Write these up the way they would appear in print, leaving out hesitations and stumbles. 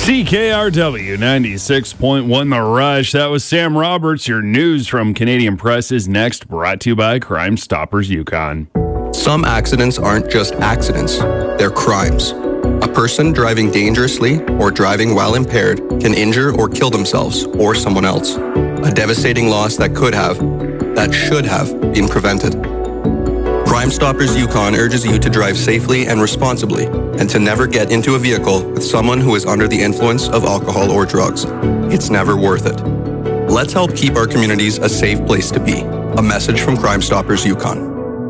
CKRW 96.1 The Rush. That was Sam Roberts. Your news from Canadian Press is next, brought to you by Crime Stoppers Yukon. Some accidents aren't just accidents, they're crimes. A person driving dangerously or driving while impaired can injure or kill themselves or someone else. A devastating loss that should have been prevented. Crime Stoppers Yukon urges you to drive safely and responsibly and to never get into a vehicle with someone who is under the influence of alcohol or drugs. It's never worth it. Let's help keep our communities a safe place to be. A message from Crime Stoppers Yukon.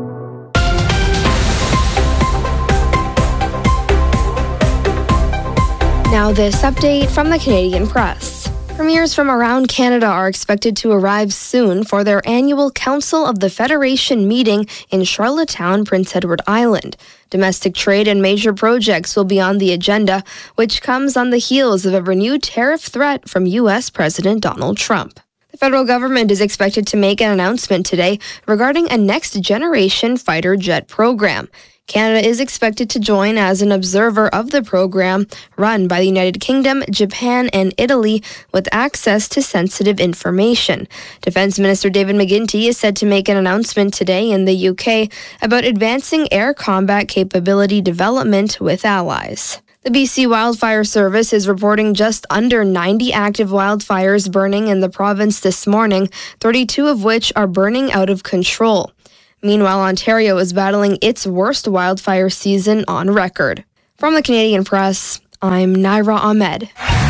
Now this update from the Canadian Press. Premiers from around Canada are expected to arrive soon for their annual Council of the Federation meeting in Charlottetown, Prince Edward Island. Domestic trade and major projects will be on the agenda, which comes on the heels of a renewed tariff threat from U.S. President Donald Trump. The federal government is expected to make an announcement today regarding a next-generation fighter jet program. Canada is expected to join as an observer of the program run by the United Kingdom, Japan, and Italy with access to sensitive information. Defense Minister David McGuinty is said to make an announcement today in the UK about advancing air combat capability development with allies. The BC Wildfire Service is reporting just under 90 active wildfires burning in the province this morning, 32 of which are burning out of control. Meanwhile, Ontario is battling its worst wildfire season on record. From the Canadian Press, I'm Naira Ahmed.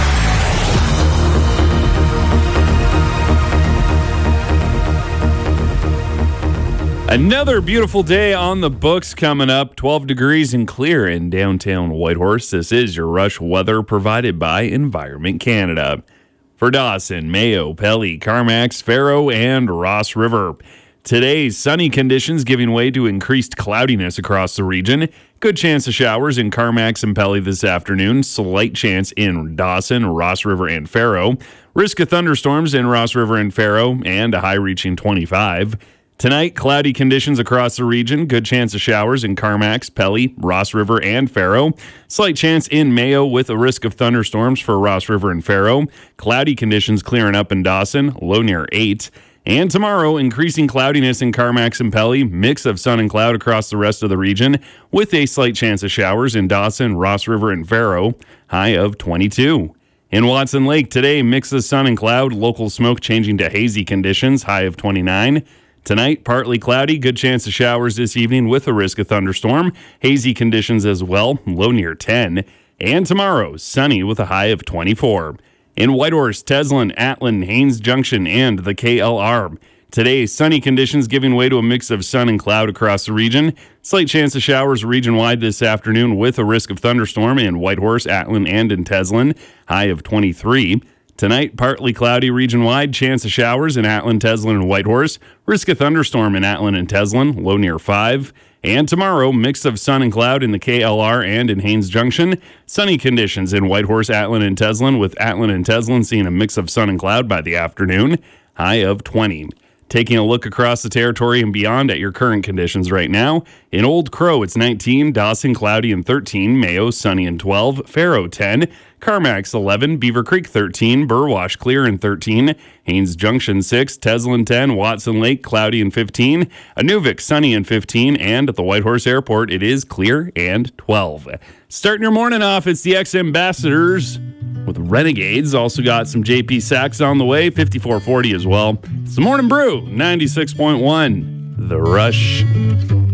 Another beautiful day on the books coming up. 12 degrees and clear in downtown Whitehorse. This is your Rush weather provided by Environment Canada. For Dawson, Mayo, Pelly, Carmacks, Faro, and Ross River. Today's sunny conditions giving way to increased cloudiness across the region. Good chance of showers in Carmacks and Pelly this afternoon. Slight chance in Dawson, Ross River, and Faro. Risk of thunderstorms in Ross River and Faro, and a high reaching 25. Tonight, cloudy conditions across the region. Good chance of showers in Carmacks, Pelly, Ross River, and Faro. Slight chance in Mayo with a risk of thunderstorms for Ross River and Faro. Cloudy conditions clearing up in Dawson, low near 8. And tomorrow, increasing cloudiness in Carmacks and Pelly, mix of sun and cloud across the rest of the region, with a slight chance of showers in Dawson, Ross River, and Faro, high of 22. In Watson Lake today, mix of sun and cloud, local smoke changing to hazy conditions, high of 29. Tonight, partly cloudy, good chance of showers this evening with a risk of thunderstorm, hazy conditions as well, low near 10. And tomorrow, sunny with a high of 24. In Whitehorse, Teslin, Atlin, Haines Junction, and the KLR. Today, sunny conditions giving way to a mix of sun and cloud across the region. Slight chance of showers region-wide this afternoon with a risk of thunderstorm in Whitehorse, Atlin, and in Teslin, high of 23. Tonight, partly cloudy region-wide, chance of showers in Atlin, Teslin, and Whitehorse. Risk of thunderstorm in Atlin and Teslin, low near 5. And tomorrow, mix of sun and cloud in the KLR and in Haines Junction. Sunny conditions in Whitehorse, Atlin, and Teslin, with Atlin and Teslin seeing a mix of sun and cloud by the afternoon, high of 20. Taking a look across the territory and beyond at your current conditions right now. In Old Crow, it's 19, Dawson cloudy and 13, Mayo sunny and 12, Faro 10, Carmacks 11, Beaver Creek 13, Burwash clear and 13, Haines Junction 6, Teslin 10, Watson Lake cloudy and 15, Inuvik sunny and 15, and at the Whitehorse Airport it is clear and 12. Starting your morning off, it's the Ex-Ambassadors with Renegades. Also got some JP Sachs on the way, 5440 as well. It's the Morning Brew, 96.1, The Rush.